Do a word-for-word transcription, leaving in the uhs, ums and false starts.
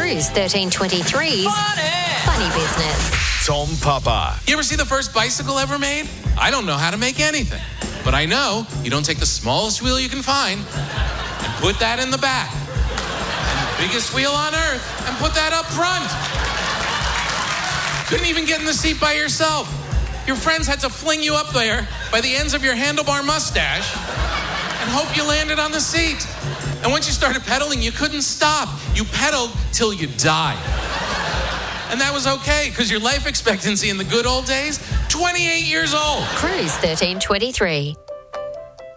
Cruise thirteen twenty-three's Funny, Funny Business. Tom Papa. You ever see the first bicycle ever made? I don't know how to make anything. But I know you don't take the smallest wheel you can find and put that in the back. And the biggest wheel on earth and put that up front. Couldn't even get in the seat by yourself. Your friends had to fling you up there by the ends of your handlebar mustache and hope you landed on the seat. And once you started pedaling, you couldn't stop. You pedaled till you died. And that was okay, because your life expectancy in the good old days, twenty-eight years old. Cruise thirteen twenty-three.